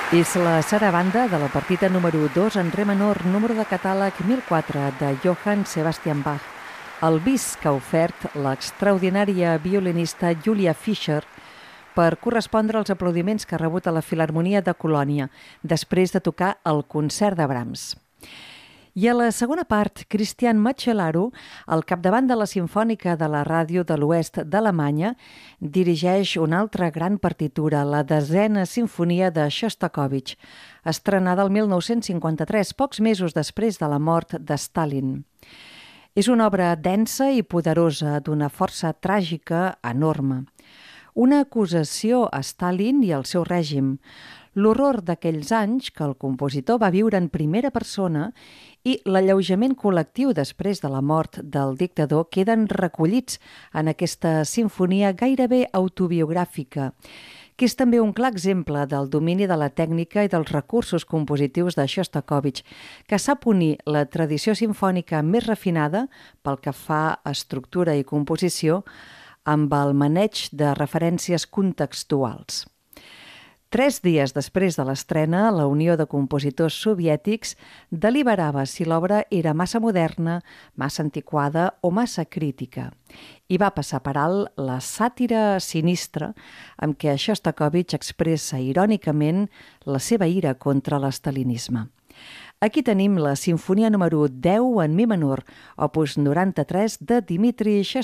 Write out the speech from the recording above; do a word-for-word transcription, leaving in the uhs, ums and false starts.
És la sarabanda de la partita número dos en re menor, número de catàleg mil quatre de Johann Sebastian Bach. El bis que ha ofert l'extraordinària violinista Julia Fischer per correspondre als aplaudiments que ha rebut a la Filharmonia de Colònia després de tocar el concert de Brahms. I a la segona part, Christian Macellaro, al capdavant de la Simfònica de la Ràdio de l'Oest d'Alemanya, dirigeix una altra gran partitura, la desena sinfonia de Shostakovich, estrenada el mil nou-cents cinquanta-tres, pocs mesos després de la mort de Stalin. És una obra densa i poderosa, d'una força tràgica enorme. Una acusació a Stalin i al seu règim, l'horror d'aquells anys que el compositor va viure en primera persona i l'alleujament col·lectiu després de la mort del dictador queden recollits en aquesta sinfonia gairebé autobiogràfica, que és també un clar exemple del domini de la tècnica i dels recursos compositius de Shostakovich, que sap unir la tradició simfònica més refinada pel que fa a estructura i composició amb el maneig de referències contextuals. Tres dies després de l'estrena, la Unió de Compositors Soviètics deliberava si l'obra era massa moderna, massa antiquada o massa crítica. I va passar per alt la sàtira sinistra amb què Shostakovich expressa irònicament la seva ira contra l'estalinisme. Aquí tenim la sinfonia número deu en mi menor, opus noranta-tres de Dmitri Shostakovich.